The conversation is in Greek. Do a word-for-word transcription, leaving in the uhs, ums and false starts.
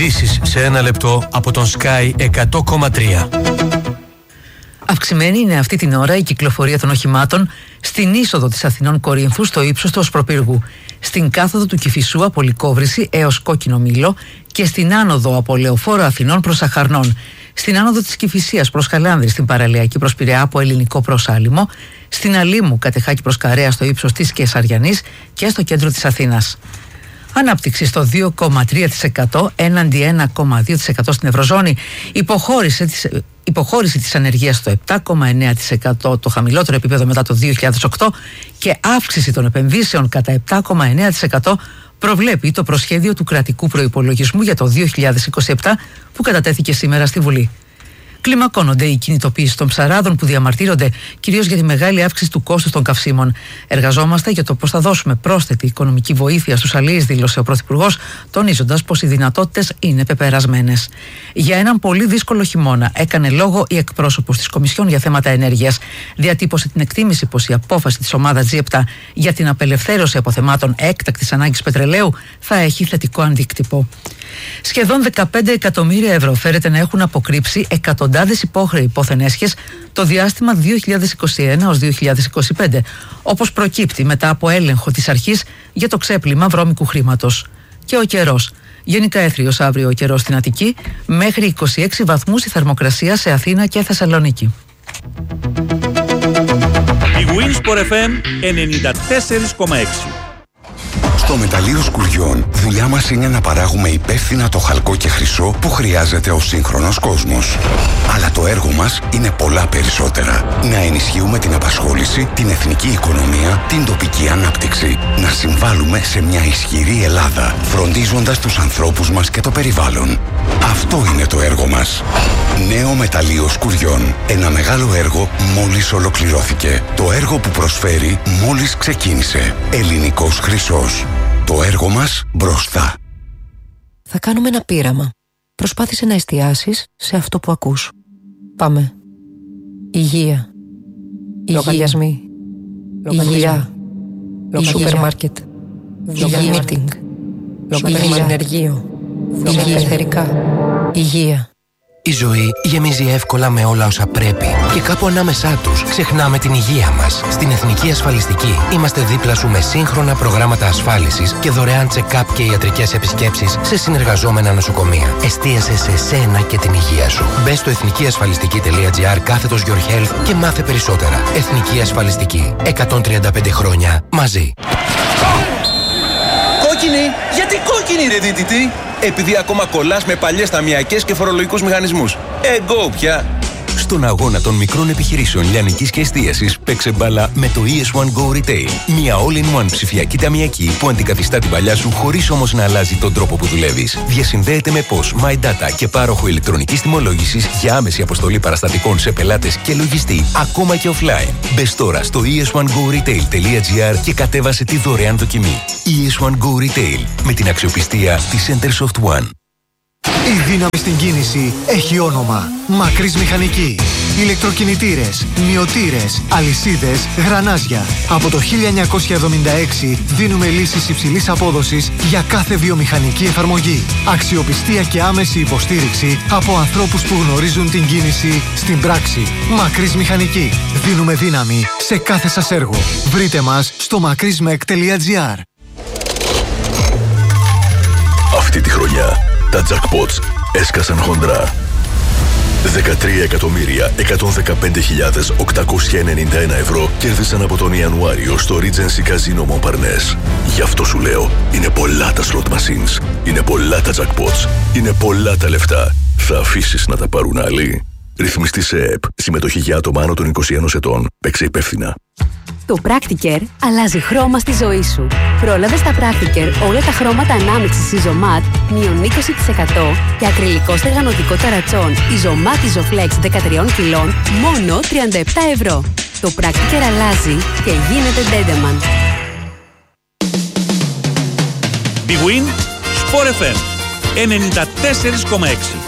Ειδήσεις σε ένα λεπτό από τον Sky εκατό κόμμα τρία. Αυξημένη είναι αυτή την ώρα η κυκλοφορία των οχημάτων στην είσοδο της Αθηνών Κορίνθου στο ύψος του Οσπροπύργου, στην κάθοδο του Κηφισού από Λυκόβρηση έως Κόκκινο Μήλο και στην άνοδο από Λεωφόρο Αθηνών προς Αχαρνών, στην άνοδο της Κηφισίας προς Χαλάνδρη, στην παραλιακή προς Πειραιά από Ελληνικό προς Άλυμο, στην Αλήμου Κατεχάκη προς Καρέα στο ύψος της Κεσαριανής και στο κέντρο της Αθήνας. Ανάπτυξη στο δύο κόμμα τρία τοις εκατό έναντι ένα κόμμα δύο τοις εκατό στην Ευρωζώνη, υποχώρησε της, υποχώρηση της ανεργίας στο επτά κόμμα εννέα τοις εκατό, το χαμηλότερο επίπεδο μετά το δύο χιλιάδες οκτώ, και αύξηση των επενδύσεων κατά επτά κόμμα εννέα τοις εκατό προβλέπει το προσχέδιο του κρατικού προϋπολογισμού για το δύο χιλιάδες είκοσι επτά που κατατέθηκε σήμερα στη Βουλή. Κλιμακώνονται οι κινητοποιήσεις των ψαράδων που διαμαρτύρονται κυρίως για τη μεγάλη αύξηση του κόστους των καυσίμων. Εργαζόμαστε για το πώς θα δώσουμε πρόσθετη οικονομική βοήθεια στους αλλοίς, δήλωσε ο Πρωθυπουργός, τονίζοντας πως οι δυνατότητες είναι πεπερασμένες. Για έναν πολύ δύσκολο χειμώνα έκανε λόγο η εκπρόσωπος της Κομισιόν για θέματα ενέργειας. Διατύπωσε την εκτίμηση πως η απόφαση της ομάδας τζι επτά για την απελευθέρωση αποθεμάτων έκτακτης ανάγκης πετρελαίου θα έχει θετικό αντίκτυπο. Σχεδόν δεκαπέντε εκατομμύρια ευρώ φέρεται να έχουν αποκρύψει εκατοντάδες υπόχρεοι υπόθεν έσχες το διάστημα δύο χιλιάδες είκοσι ένα έως δύο χιλιάδες είκοσι πέντε, όπως προκύπτει μετά από έλεγχο της αρχής για το ξέπλυμα βρώμικου χρήματος. Και ο καιρός. Γενικά έθριος αύριο ο καιρός στην Αττική, μέχρι είκοσι έξι βαθμούς η θερμοκρασία σε Αθήνα και Θεσσαλονίκη. Η Winsport εφ εμ ενενήντα τέσσερα κόμμα έξι. Στο μεταλλείο Σκουριών, δουλειά μας είναι να παράγουμε υπεύθυνα το χαλκό και χρυσό που χρειάζεται ο σύγχρονος κόσμος. Αλλά το έργο μας είναι πολλά περισσότερα. Να ενισχύουμε την απασχόληση, την εθνική οικονομία, την τοπική ανάπτυξη. Να συμβάλλουμε σε μια ισχυρή Ελλάδα, φροντίζοντας τους ανθρώπους μας και το περιβάλλον. Αυτό είναι το έργο μας. Νέο μεταλλείο Σκουριών. Ένα μεγάλο έργο μόλις ολοκληρώθηκε. Το έργο που προσφέρει μόλις ξεκίνησε. Ελληνικός χρυσός. Το έργο μας μπροστά. Θα κάνουμε ένα πείραμα. Προσπάθησε να εστιάσεις σε αυτό που ακούς. Πάμε. Υγεία. Λογαριασμοί. Υγεία. Σούπερ μάρκετ. Υγεία μίτινγκ. Υγεία ενεργείο. Υγεία εθερικά. Υγεία. Η ζωή γεμίζει εύκολα με όλα όσα πρέπει και κάπου ανάμεσά τους ξεχνάμε την υγεία μας. Στην Εθνική Ασφαλιστική είμαστε δίπλα σου με σύγχρονα προγράμματα ασφάλισης και δωρεάν check-up και ιατρικές επισκέψεις σε συνεργαζόμενα νοσοκομεία. Εστίασε σε σένα και την υγεία σου. Μπες στο εθνικιασφαλιστική τελεία τζι άρ κάθετος Your Health και μάθε περισσότερα. Εθνική Ασφαλιστική. εκατόν τριάντα πέντε χρόνια μαζί. Κόκκινη! Γιατί κόκκινη ρε δίτητη! Επειδή ακόμα κολλάς με παλιές ταμιακές και φορολογικούς μηχανισμούς. Εγκό πια! Στον αγώνα των μικρών επιχειρήσεων λιανικής και εστίασης παίξε μπάλα με το ι ες one Go Retail. Μια all-in-one ψηφιακή ταμιακή που αντικαθιστά την παλιά σου χωρίς όμως να αλλάζει τον τρόπο που δουλεύεις. Διασυνδέεται με πώς, My Data και πάροχο ηλεκτρονικής τιμολόγησης για άμεση αποστολή παραστατικών σε πελάτες και λογιστή, ακόμα και offline. Μπες τώρα στο ι ες one go retail τελεία τζι άρ και κατέβασε τη δωρεάν δοκιμή. ι ες one Go Retail με την αξιοπιστία της Centersoft One. Η δύναμη στην κίνηση έχει όνομα. Μακρύς Μηχανική. Ηλεκτροκινητήρες, μυωτήρες, αλυσίδες, γρανάζια. Από το χίλια εννιακόσια εβδομήντα έξι δίνουμε λύσεις υψηλής απόδοσης για κάθε βιομηχανική εφαρμογή. Αξιοπιστία και άμεση υποστήριξη από ανθρώπους που γνωρίζουν την κίνηση στην πράξη. Μακρύς Μηχανική. Δίνουμε δύναμη σε κάθε σας έργο. Βρείτε μας στο μακρύσμεκ τελεία τζι άρ. Αυτή τη χρονιά τα jackpots έσκασαν χοντρά. δεκατρία εκατομμύρια εκατόν δεκαπέντε χιλιάδες οκτακόσια ενενήντα ένα ευρώ κέρδισαν από τον Ιανουάριο στο Regency Casino Montparnasse. Γι' αυτό σου λέω, είναι πολλά τα slot machines, είναι πολλά τα jackpots, είναι πολλά τα λεφτά. Θα αφήσεις να τα πάρουν άλλοι? Ρυθμιστή σε ΕΕΠ. Συμμετοχή για άτομα άνω των είκοσι ενός ετών. Παίξε υπεύθυνα. Το Practicare αλλάζει χρώμα στη ζωή σου. Πρόλαβε στα Practicare όλα τα χρώματα ανάμειξης Isomat μείον είκοσι τοις εκατό και ακριλικό στεγανοτικό ταρατσόν Isomat Isoflex δεκατρία κιλών μόνο τριάντα επτά ευρώ. Το Practicare αλλάζει και γίνεται Dedeman. Big Win Sport εφ εμ ενενήντα τέσσερα κόμμα έξι.